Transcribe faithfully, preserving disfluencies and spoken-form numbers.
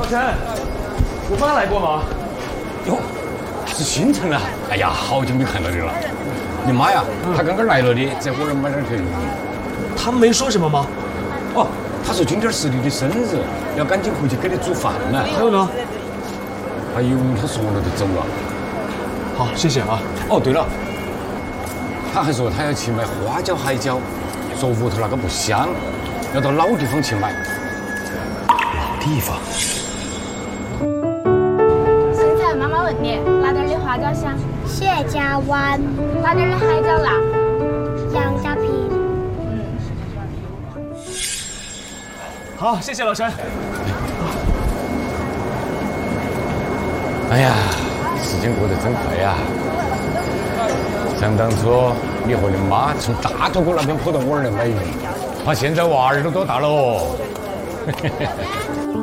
老陈，我妈来过吗？ 哟，是新城啊！哎呀，好久没看到你了。你妈呀，她刚刚来了的，在我这儿买点腿。 他没说什么吗？ 哦，她说今天是你的生日，要赶紧回去给你煮饭呢。 还有呢？ 还有，她说了就走了。 好，谢谢啊。 哦，对了，她还说她要去买花椒、海椒，说屋头那个不香，要到老地方去买。 老地方。 现在妈妈问你，哪点的花椒香？ 谢家湾、 哪点的海椒辣？ 杨家坪。 好，谢谢老陈。 哎呀，时间过得真快呀！想当初你和你妈从大头沟那边跑到我这儿来买鱼，啊，现在娃儿都多大了哦！